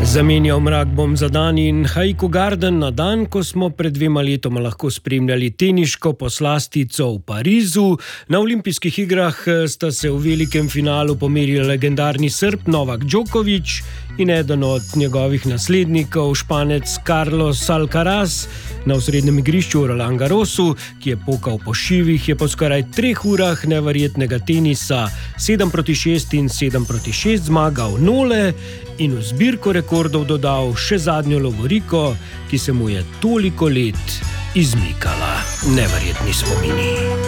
Zamenjal mrak bom za dan in Haiku Garden na dan, ko smo pred 2 letoma lahko spremljali teniško poslastico v Parizu. Na olimpijskih igrah sta se v velikem finalu pomerili legendarni Srb Novak Djokovic in eden od njegovih naslednikov, Španec Carlos Alcaraz. Na osrednjem igrišču v Roland Garrosu, ki je pokal po šivih, je po skoraj 3 urah neverjetnega tenisa 7-6 in 7-6 zmagal Nole in v zbirko rekordov dodal še zadnjo lovoriko, ki se mu je toliko let izmikala. Neverjetni spomini.